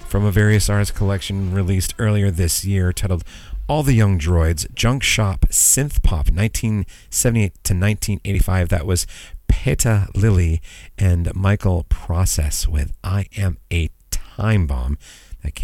from a Various Artists collection released earlier this year titled All the Young Droids, Junk Shop Synth Pop 1978 to 1985. That was Peta Lily and Michael Process with I Am a Time Bomb.